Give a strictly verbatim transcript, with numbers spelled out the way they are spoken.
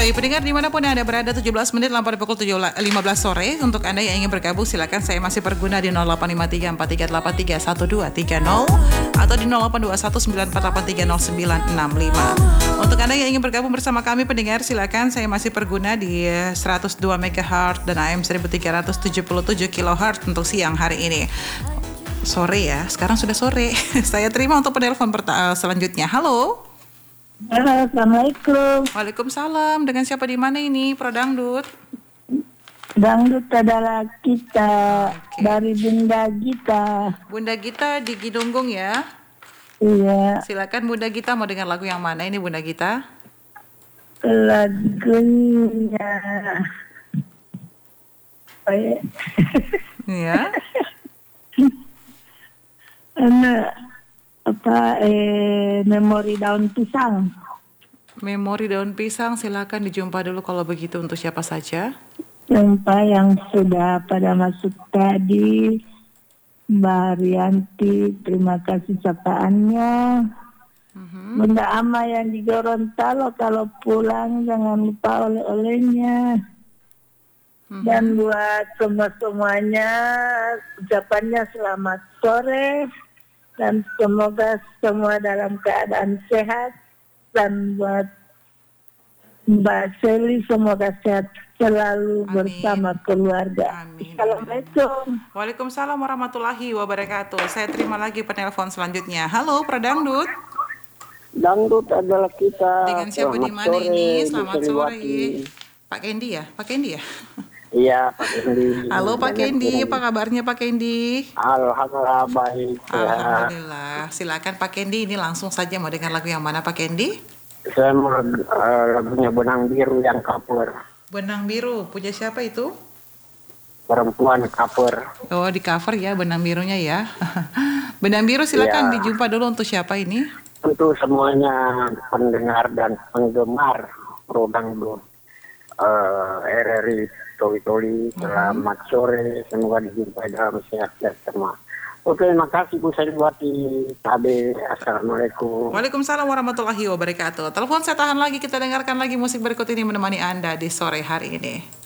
Baik, pendengar dimanapun Anda berada, tujuh belas menit lampau pukul lima belas sore. Untuk Anda yang ingin bergabung, silakan saya masih berguna di nol delapan lima tiga empat tiga delapan tiga satu dua tiga nol atau di nol delapan dua satu sembilan empat delapan tiga nol sembilan enam lima. Untuk Anda yang ingin bergabung bersama kami pendengar, silakan saya masih berguna di seratus dua megahertz dan A M seribu tiga ratus tujuh puluh tujuh kilohertz untuk siang hari ini. Sore ya, sekarang sudah sore. Saya terima untuk penelpon perta- selanjutnya. Halo. Halo, Assalamualaikum. Waalaikumsalam. Dengan siapa di mana ini, Pro Dangdut? Dangdut adalah kita Oke. dari Bunda Gita. Bunda Gita di Gidunggung ya. Iya, Silakan Bunda Gita, mau dengar lagu yang mana ini Bunda Gita? lagunya apa ya? Iya. Anak apa eh memori daun pisang. Memori daun pisang, silakan dijumpa dulu kalau begitu untuk siapa saja. Jumpa yang sudah pada masuk tadi, Mbak Rianti, terima kasih sapaannya. Mhm. Bunda Ama yang di Gorontalo, kalau pulang jangan lupa oleh-olehnya. Mhm. Dan buat semua-semuanya, ucapannya selamat sore. Dan semoga semua dalam keadaan sehat. Dan buat Mbak Seli, semoga sehat selalu Amin. bersama keluarga. Amin. Assalamualaikum. Waalaikumsalam warahmatullahi wabarakatuh. Saya terima lagi penelpon selanjutnya. Halo, Pro Dangdut. Dangdut adalah kita. Dengan siapa di Selamat mana sore, ini? Bu Selamat Seliwati. sore. Pak Kendi ya? Pak Kendi ya? Iya, Pak Kendi. Halo Pak Kendi, apa kabarnya Pak Kendi? Alhamdulillah baik. Ya. Alhamdulillah. Silakan Pak Kendi, ini langsung saja mau dengar lagu yang mana Pak Kendi? Saya mau uh, lagunya Benang Biru yang cover. Benang Biru, punya siapa itu? Perempuan cover. Oh, di cover ya Benang Birunya ya. Benang Biru silakan Ya. dijumpa dulu untuk siapa ini? Untuk semuanya pendengar dan penggemar Pro Dangdut. Uh, R R I Toli-Toli, selamat sore. Semoga dijumpai dalam sehat-sehat semua. Oke, terima kasih Bu Seliwati. Tabe, Assalamualaikum. Waalaikumsalam warahmatullahi wabarakatuh. Telepon saya tahan lagi, kita dengarkan lagi musik berikut ini menemani Anda di sore hari ini.